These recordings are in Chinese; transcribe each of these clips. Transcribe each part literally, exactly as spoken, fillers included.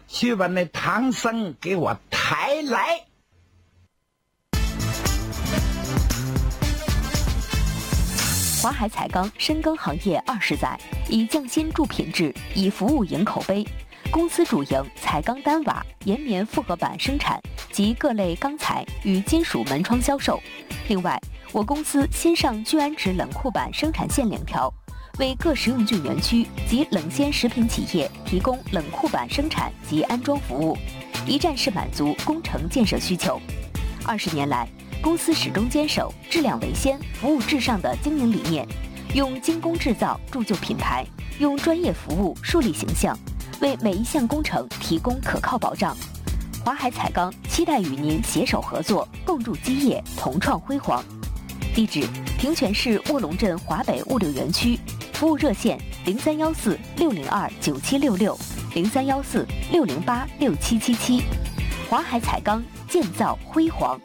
去把那唐僧给我抬来。 华海彩钢深耕行业二十载，以匠心助品质，以服务赢口碑。公司主营彩钢单瓦、岩棉复合板生产及各类钢材与金属门窗销售。另外，我公司新上聚氨酯冷库板生产线两条，为各食用菌园区及冷鲜食品企业提供冷库板生产及安装服务，一站式满足工程建设需求。二十年来，公司始终坚守质量为先、服务至上的经营理念，用精工制造铸就品牌，用专业服务树立形象，为每一项工程提供可靠保障。华海彩钢期待与您携手合作，共筑基业，同创辉煌。地址：平泉市卧龙镇华北物流园区，服务热线零三幺四六零二九七六六零三幺四六零八六七七七。华海彩钢，建造辉煌。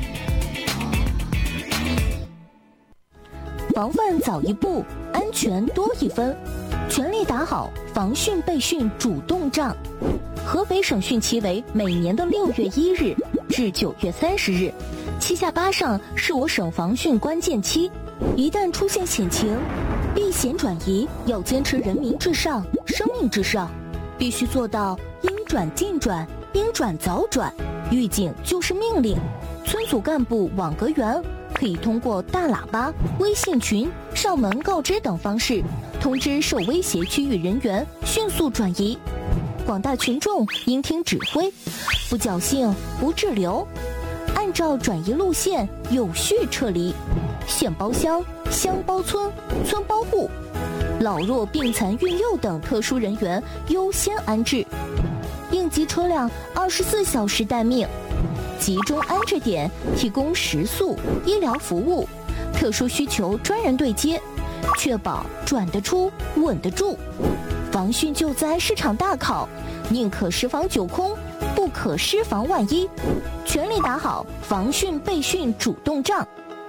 防范早一步，安全多一分，全力打好防汛备汛主动仗。合肥省汛期为每年的六月一日至九月三十日，七下八上是我省防汛关键期。一旦出现险情，避险转移要坚持人民至上、生命至上，必须做到应转尽转、应转早转。预警就是命令，村组干部网格员可以通过大喇叭、微信群、上门告知等方式，通知受威胁区域人员迅速转移。广大群众应听指挥，不侥幸不滞留，按照转移路线有序撤离。县包乡、乡包村、村包户，老弱病残孕幼等特殊人员优先安置。应急车辆二十四小时待命，集中安置点提供食宿、医疗服务，特殊需求专人对接，确保转得出、稳得住。防汛救灾是场大考，宁可十防九空，不可失防万一，全力打好防汛备汛主动仗。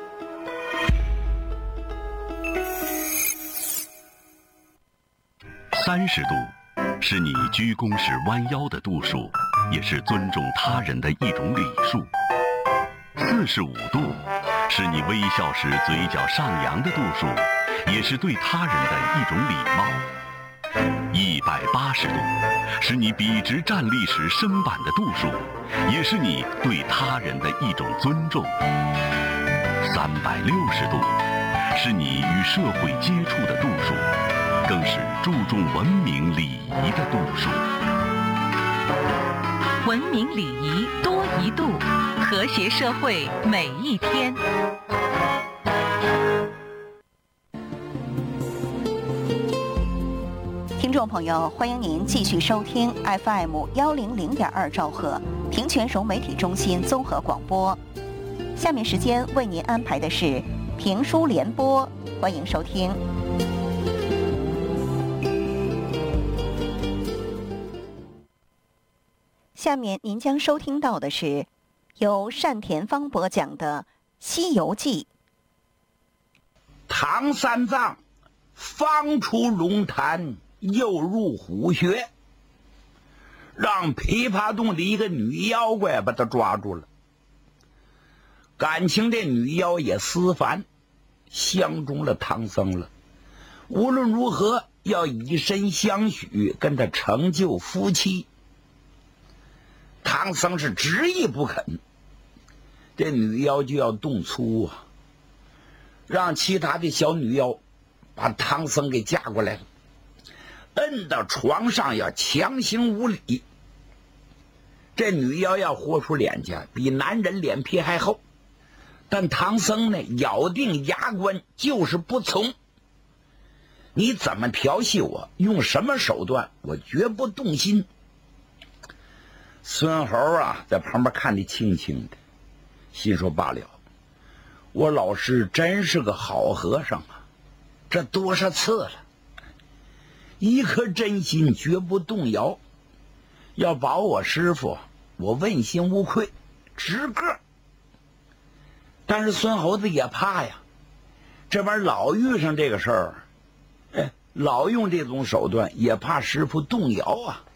三十度是你鞠躬时弯腰的度数，也是尊重他人的一种礼数。四十五度是你微笑时嘴角上扬的度数，也是对他人的一种礼貌。一百八十度是你笔直站立时身板的度数，也是你对他人的一种尊重。三百六十度是你与社会接触的度数，更是注重文明礼仪的度数。 文明礼仪多一度，和谐社会每一天。 听众朋友，欢迎您继续收听 F M 幺零零点二兆赫平泉融媒体中心综合广播。下面时间为您安排的是评书联播，欢迎收听。下面您将收听到的是由单田芳播讲的《西游记》。 唐三藏方出龙潭，又入虎穴，让琵琶洞的一个女妖怪把他抓住了。感情这女妖也思凡，相中了唐僧了，无论如何要以身相许，跟他成就夫妻。唐僧是执意不肯，这女妖就要动粗啊，让其他的小女妖把唐僧给架过来了，摁到床上要强行无礼。这女妖要豁出脸颊，比男人脸皮还厚，但唐僧呢咬定牙关就是不从。你怎么调戏我，用什么手段，我绝不动心。孙猴啊在旁边看得清清的，心说罢了，我老师真是个好和尚啊，这多少次了，一颗真心绝不动摇，要保我师傅，我问心无愧，直个。但是孙猴子也怕呀，这玩意儿老遇上这个事儿，哎，老用这种手段，也怕师傅动摇啊。